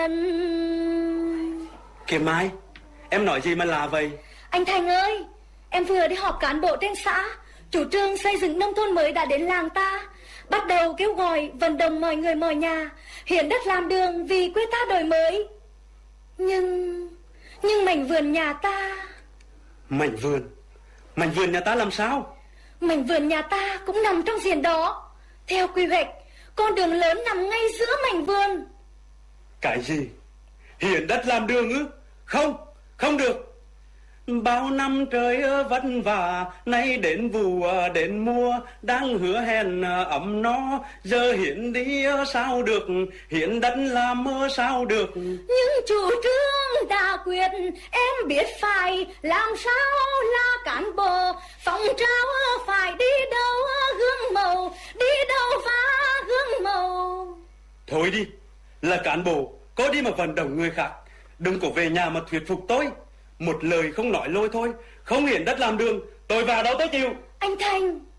Kiếm Mai, em nói gì mà lạ vậy? Anh Thành ơi, em vừa đi họp cán bộ trên xã. Chủ trương xây dựng nông thôn mới đã đến làng ta, bắt đầu kêu gọi vận động mọi người mọi nhà hiến đất làm đường vì quê ta đổi mới. Nhưng mảnh vườn nhà ta... Mảnh vườn nhà ta làm sao? Mảnh vườn nhà ta cũng nằm trong diện đó. Theo quy hoạch, con đường lớn nằm ngay giữa mảnh vườn. Cái gì? Hiến đất làm đường ư? Không được. Bao năm trời vất vả, nay đến vụ đến mùa, đang hứa hẹn ấm no, giờ hiến đi sao được, hiến đất làm sao được. Nhưng chủ trương đã quyết, em biết phải làm sao là cán bộ, phong trào phải đi đâu gương mẫu, đi đâu phá gương mẫu. Thôi đi, là cán bộ, có đi mà vận động người khác, đừng có về nhà mà thuyết phục tôi. Một lời không nói lôi thôi, không hiến đất làm đường, tôi vào đâu tôi chịu. Anh Thành,